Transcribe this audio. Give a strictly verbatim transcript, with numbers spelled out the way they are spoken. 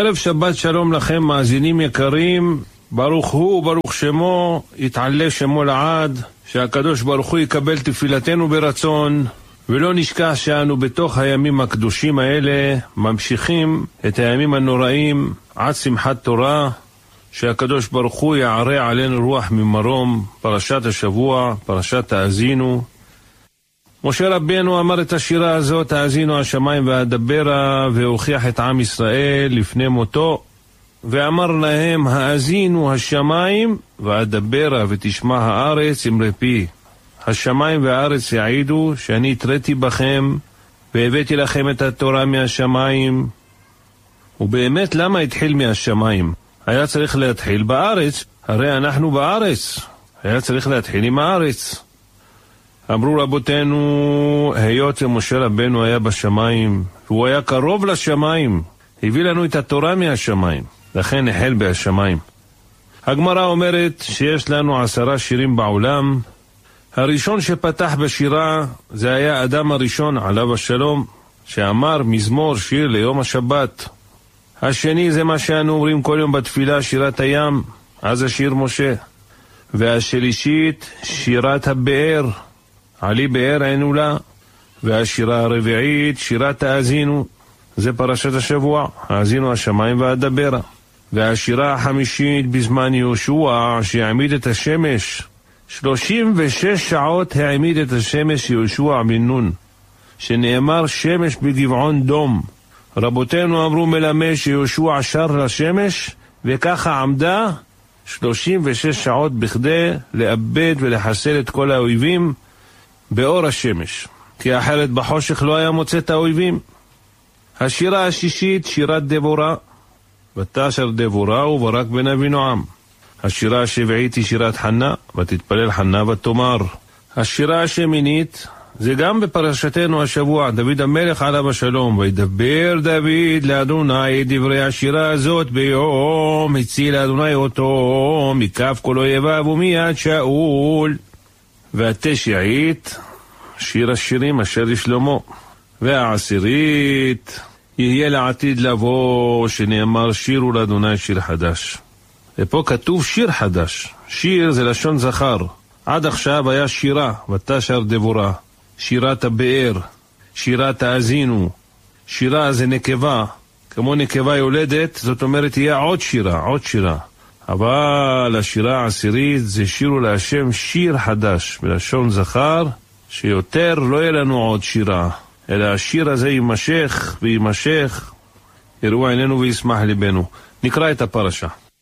ערב שבת שלום לכם מאזינים יקרים, ברוך הוא וברוך שמו, יתעלה שמו לעד, שהקדוש ברוך הוא יקבל תפילתנו ברצון, ולא נשכח שאנו בתוך הימים הקדושים האלה ממשיכים את הימים הנוראים עד שמחת תורה, שהקדוש ברוך הוא יערה עלינו רוח ממרום. פרשת השבוע, פרשת תאזינו. משה רבנו אמר את השירה הזאת, תאזינו השמיים והדברה, והוכיח את עם ישראל לפני מותו, ואמר להם, האזינו השמיים והדברה ותשמע הארץ אמרי פי. השמיים והארץ יעידו שאני התרתי בכם והבאתי לכם את התורה מהשמיים. ובאמת למה התחיל מהשמיים? היה צריך להתחיל בארץ, הרי אנחנו בארץ, היה צריך להתחיל עם הארץ. אמרו רבותינו, היות שמשה רבנו היה בשמיים, והוא היה קרוב לשמיים, הביא לנו את התורה מהשמיים, לכן החל בהשמיים. הגמרא אומרת שיש לנו עשרה שירים בעולם. הראשון שפתח בשירה זה היה אדם הראשון עליו השלום, שאמר מזמור שיר ליום השבת. השני זה מה שאנו אומרים כל יום בתפילה, שירת הים, אז השיר משה. והשלישית שירת הבאר, עלי באר עינו לה. והשירה הרביעית שירת תאזינו, זה פרשת השבוע, האזינו השמיים והדברה. והשירה החמישית בזמן יהושע שהעמיד את השמש, שלושים ושש שעות העמיד את השמש יהושע בן נון, שנאמר שמש בגבעון דום. רבותינו אמרו מלמד שיהושע שר לשמש, וככה עמדה שלושים ושש שעות בכדי לאבד ולחסל את כל האויבים באור השמש, כי אחרת בחושך לא היה מוצא את האויבים. השירה השישית שירת דבורה, ותשר דבורה וברק בן אבינועם. השירה השביעית היא שירת חנה, ותתפלל חנה ותאמר. השירה השמינית זה גם בפרשתנו השבוע, דוד המלך עליו השלום, וידבר דוד לאדוני דברי השירה הזאת ביום הציל אדוני אותו מכף כל אויביו ומיד שאול. והתשיעית שיר השירים אשר לשלמה. והעשירית יהיה לעתיד לבוא, שנאמר שירו לאדוני שיר חדש. ופה כתוב שיר חדש. שיר זה לשון זכר. עד עכשיו היה שירה, ותשר דבורה, שירת הבאר, שירת תאזינו. שירה זה נקבה, כמו נקבה יולדת, זאת אומרת יהיה עוד שירה, עוד שירה. אבל השירה העשירית זה שירו להשם שיר חדש, בלשון זכר, שיותר לא יהיה לנו עוד שירה, אלא השיר הזה יימשך ויימשך, יראו עינינו וישמח ליבנו. נקרא את הפרשה.